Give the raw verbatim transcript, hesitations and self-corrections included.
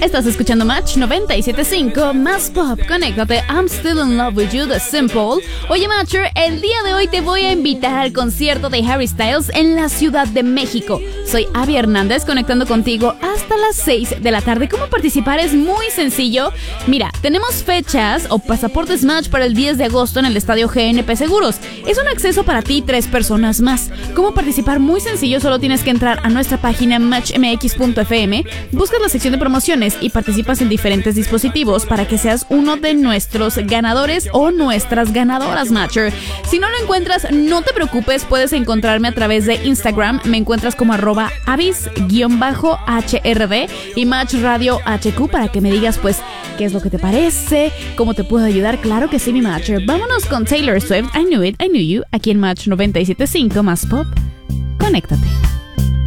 Estás escuchando Match noventa y siete punto cinco, más pop. Conéctate, I'm still in love with you, The Simple. Oye, Matcher, el día de hoy te voy a invitar al concierto de Harry Styles en la Ciudad de México. Soy Abby Hernández, conectando contigo hasta las seis de la tarde. ¿Cómo participar? Es muy sencillo. Mira, tenemos fechas o pasaportes Match para el diez de agosto en el estadio G N P Seguros. Es un acceso para ti y tres personas más. ¿Cómo participar? Muy sencillo, solo tienes que entrar a nuestra página match m x punto f m, buscas la sección de promociones y participas en diferentes dispositivos para que seas uno de nuestros ganadores o nuestras ganadoras, Matcher. Si no lo encuentras, no te preocupes, puedes encontrarme a través de Instagram. Me encuentras como arroba avis-H R D y Match Radio H Q para que me digas, pues, qué es lo que te parece, cómo te puedo ayudar. Claro que sí, mi Matcher. Vámonos con Taylor Swift, I Knew It, I Knew You, aquí en Match noventa y siete punto cinco, más pop. Conéctate.